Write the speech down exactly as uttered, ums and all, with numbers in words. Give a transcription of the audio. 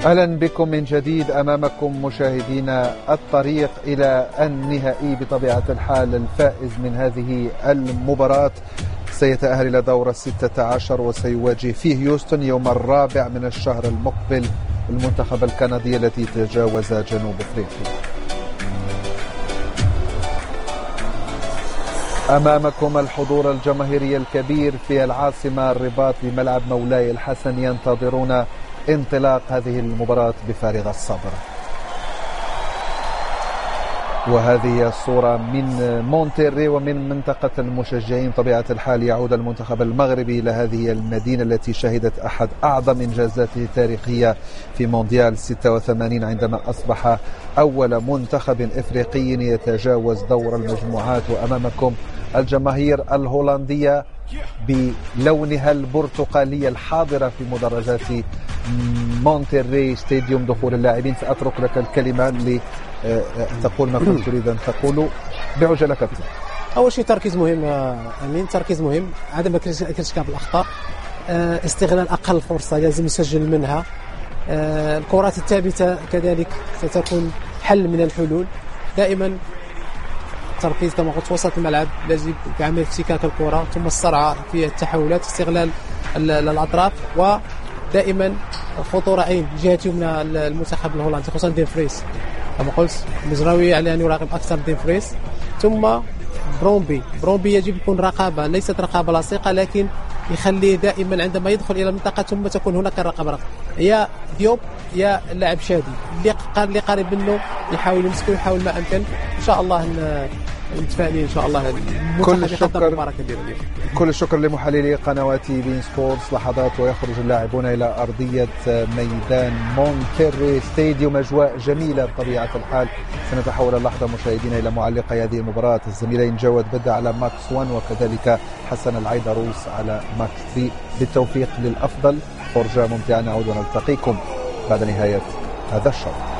أهلا بكم من جديد. أمامكم مشاهدينا الطريق إلى النهائي بطبيعة الحال. الفائز من هذه المباراة سيتأهل إلى دور الستة عشر وسيواجه في هيوستن يوم الرابع من الشهر المقبل المنتخب الكندي الذي تجاوز جنوب أفريقيا. أمامكم الحضور الجماهيري الكبير في العاصمة الرباط بملعب مولاي الحسن ينتظرون انطلاق هذه المباراة بفارغ الصبر. وهذه الصورة من مونتيري ومن منطقة المشجعين. طبيعة الحال يعود المنتخب المغربي إلى هذه المدينة التي شهدت أحد أعظم إنجازاته التاريخية في مونديال ستة وثمانين عندما أصبح أول منتخب إفريقي يتجاوز دور المجموعات. وأمامكم الجماهير الهولندية بلونها البرتقالية الحاضرة في مدرجات مونتيري ستاديوم دخول اللاعبين. سأترك لك الكلمة لتقول ما كنت تريد أن تقوله بعجلة كابتن. أول شيء تركيز مهم أمين، تركيز مهم، عدم ارتكاب الأخطاء، استغلال أقل فرصة لازم نسجل منها، الكرات الثابتة كذلك ستكون حل من الحلول. دائما تركيز كما قلت وسط الملعب لازم في عملية افتكاك الكرة، ثم السرعة في التحولات، استغلال الأطراف، ودائما خطورة عين جهة يمنى المنتخب الهولندي خصوصا دين فريس كما قلت. المزراوي عليه أن يراقب أكثر دين فريس. ثم برومبي برومبي يجب يكون رقابة، ليست رقابة لاصقة، لكن يخليه دائما عندما يدخل إلى المنطقة ثم تكون هناك رقابة يا ديوب يا اللاعب شادي اللي قريب منه يحاول يمسكه، يحاول ما أمكن. إن شاء الله متفائلين إن شاء الله. كل الشكر كل الشكر لمحللي قنوات بين سبورتس. لحظات ويخرج اللاعبون إلى أرضية ميدان مونتيري ستاديوم. أجواء جميلة بطبيعة الحال. سنتحول اللحظة مشاهدينا إلى معلقي هذه المباراة الزميلين جواد بدة على ماكس واحد وكذلك حسن العيدروس على ماكس ثلاثة. بالتوفيق للأفضل، فرجة ممتعة. نعود ونلتقيكم بعد نهاية هذا الشوط.